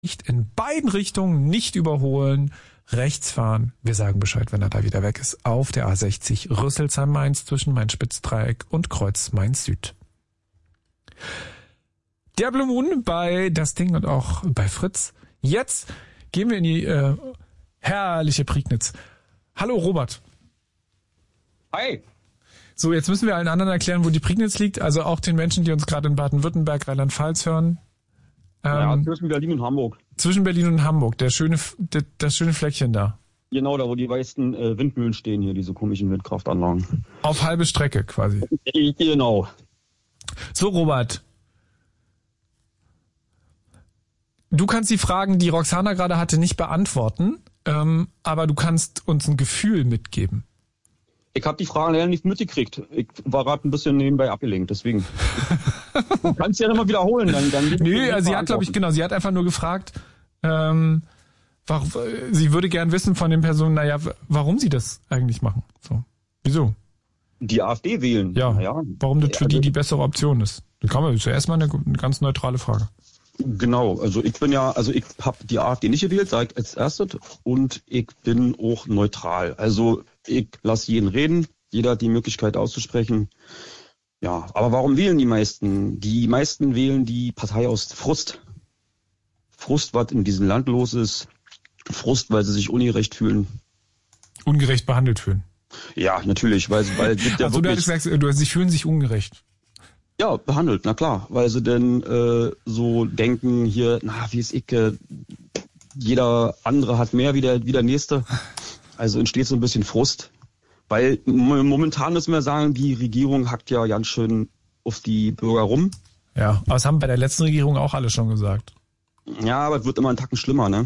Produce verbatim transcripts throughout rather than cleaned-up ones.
nicht in beiden Richtungen, nicht überholen, rechts fahren. Wir sagen Bescheid, wenn er da wieder weg ist. Auf der A sechzig Rüsselsheim-Mainz zwischen Main-Spitzdreieck und Kreuz Mainz-Süd. Der Blue Moon bei Das Ding und auch bei Fritz. Jetzt gehen wir in die äh, herrliche Prignitz. Hallo Robert. Hi. So, jetzt müssen wir allen anderen erklären, wo die Prignitz liegt. Also auch den Menschen, die uns gerade in Baden-Württemberg, Rheinland-Pfalz hören. Ähm, ja, zwischen Berlin und Hamburg. Zwischen Berlin und Hamburg, der schöne, der, das schöne Fleckchen da. Genau, da wo die weißen äh, Windmühlen stehen hier, diese komischen Windkraftanlagen. Auf halbe Strecke quasi. Genau. So, Robert. Du kannst die Fragen, die Roxana gerade hatte, nicht beantworten, ähm, aber du kannst uns ein Gefühl mitgeben. Ich habe die Fragen leider nicht mitgekriegt. Ich war gerade ein bisschen nebenbei abgelenkt, deswegen. Du kannst ja nochmal wiederholen. Dann, dann nee, also sie hat, glaube ich, genau, sie hat einfach nur gefragt, ähm, warum, sie würde gern wissen von den Personen, naja, warum sie das eigentlich machen. So. Wieso? Die AfD wählen. Ja, naja. Warum das für die die bessere Option ist. Das kann man zuerst mal eine, eine ganz neutrale Frage. Genau, also ich bin ja, also ich habe die AfD nicht gewählt, sag ich als erstes, und ich bin auch neutral. Also ich lasse jeden reden, jeder hat die Möglichkeit auszusprechen. Ja, aber warum wählen die meisten? Die meisten wählen die Partei aus Frust. Frust, was in diesem Land los ist. Frust, weil sie sich ungerecht fühlen. Ungerecht behandelt fühlen. Ja, natürlich, weil, weil gibt ja also wirklich... du hast gesagt, du, sie fühlen sich ungerecht. Ja, behandelt, na klar, weil sie denn äh, so denken hier, na, wie ist ich, äh, jeder andere hat mehr wie der, wie der Nächste. Also entsteht so ein bisschen Frust. Weil momentan müssen wir sagen, die Regierung hackt ja ganz schön auf die Bürger rum. Ja, aber das haben bei der letzten Regierung auch alle schon gesagt. Ja, aber es wird immer einen Tacken schlimmer, ne?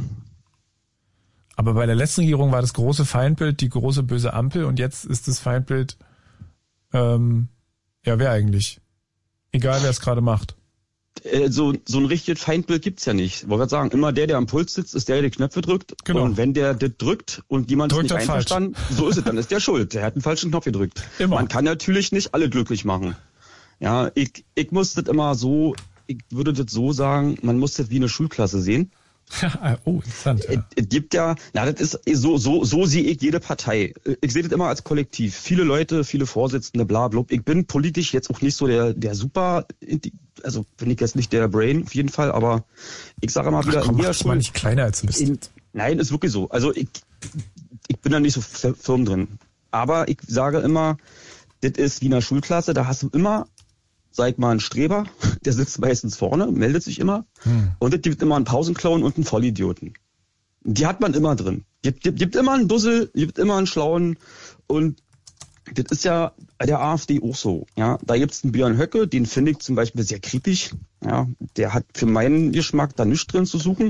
Aber bei der letzten Regierung war das große Feindbild die große böse Ampel und jetzt ist das Feindbild, ähm, ja, wer eigentlich? Egal, wer es gerade macht. Äh, so, so ein richtiges Feindbild gibt's ja nicht. Ich wollte gerade sagen, immer der, der am Puls sitzt, ist der, der die Knöpfe drückt. Genau. Und wenn der das drückt und jemand ist nicht einverstanden, falsch. So ist es, dann ist der schuld. Der hat einen falschen Knopf gedrückt. Immer. Man kann natürlich nicht alle glücklich machen. Ja, ich, ich muss das immer so, ich würde das so sagen, man muss das wie eine Schulklasse sehen. Oh, interessant. Ja. Es, es gibt ja, na, das ist so, so, so sehe ich jede Partei. Ich sehe das immer als Kollektiv. Viele Leute, viele Vorsitzende, bla, bla. Ich bin politisch jetzt auch nicht so der, der super, also bin ich jetzt nicht der Brain auf jeden Fall, aber ich sage mal wieder, Ach, komm, in jeder mach mal nicht kleiner als du bist. In, nein, ist wirklich so. Also ich, ich bin da nicht so firm drin. Aber ich sage immer, das ist wie in einer Schulklasse, da hast du immer, sag mal, ein Streber, der sitzt meistens vorne, meldet sich immer. Hm. Und es gibt immer einen Pausenclown und einen Vollidioten. Die hat man immer drin. Gibt, gibt, gibt immer einen Dussel, gibt immer einen Schlauen. Und das ist ja bei der AfD auch so. Ja, da gibt's einen Björn Höcke, den finde ich zum Beispiel sehr kritisch. Ja, der hat für meinen Geschmack da nichts drin zu suchen.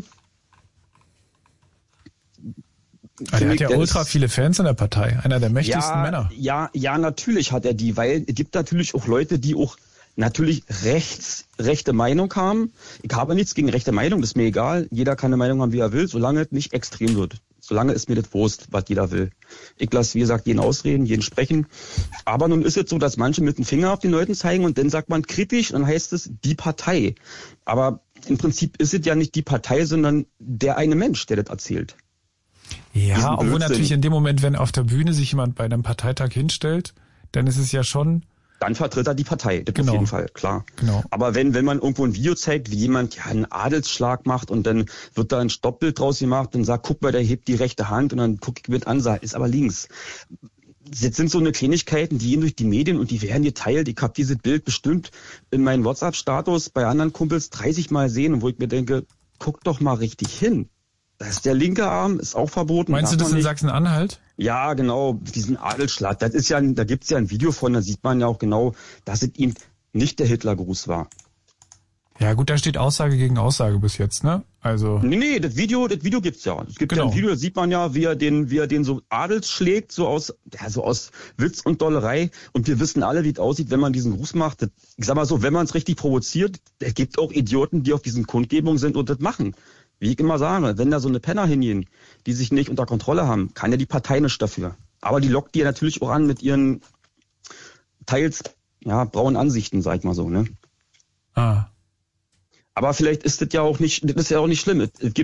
Aber der hat ja ultra viele Fans in der Partei. Einer der mächtigsten ja, Männer. Ja, ja, natürlich hat er die, weil es gibt natürlich auch Leute, die auch natürlich rechts, rechte Meinung haben. Ich habe nichts gegen rechte Meinung, das ist mir egal. Jeder kann eine Meinung haben, wie er will, solange es nicht extrem wird. Solange ist mir das Wurst, was jeder will. Ich lasse, wie gesagt, jeden ausreden, jeden sprechen. Aber nun ist es so, dass manche mit dem Finger auf den Leuten zeigen und dann sagt man kritisch, dann heißt es die Partei. Aber im Prinzip ist es ja nicht die Partei, sondern der eine Mensch, der das erzählt. Ja, obwohl natürlich in dem Moment, wenn auf der Bühne sich jemand bei einem Parteitag hinstellt, dann ist es ja schon... Dann vertritt er die Partei, das genau. Auf jeden Fall, klar. Genau. Aber wenn wenn man irgendwo ein Video zeigt, wie jemand ja einen Adelsschlag macht und dann wird da ein Stoppbild draus gemacht und sagt, guck mal, der hebt die rechte Hand und dann guck ich mit an, sagt, ist aber links. Das sind so eine Kleinigkeiten, die gehen durch die Medien und die werden geteilt. Ich habe dieses Bild bestimmt in meinen WhatsApp-Status bei anderen Kumpels dreißig Mal sehen, wo ich mir denke, guck doch mal richtig hin. Das ist der linke Arm, ist auch verboten. Meinst du das in Sachsen-Anhalt? Ja, genau, diesen Adelsschlag. Das ist ja, da gibt's ja ein Video von, da sieht man ja auch genau, dass es ihm nicht der Hitlergruß war. Ja gut, da steht Aussage gegen Aussage bis jetzt, ne? Also. Nee, nee, das Video, das Video gibt's ja. Es gibt genau. ja ein Video, da sieht man ja, wie er den, wie er den so Adels schlägt, so aus, ja, so aus Witz und Dollerei. Und wir wissen alle, wie es aussieht, wenn man diesen Gruß macht. Das, ich sag mal so, wenn man es richtig provoziert, es gibt auch Idioten, die auf diesen Kundgebungen sind und das machen. Wie ich immer sage, wenn da so eine Penner hingehen, die sich nicht unter Kontrolle haben, kann ja die Partei nicht dafür. Aber die lockt die ja natürlich auch an mit ihren teils ja braunen Ansichten, sag ich mal so, ne? Ah. Aber vielleicht ist das ja auch nicht, das ist ja auch nicht schlimm. Es gibt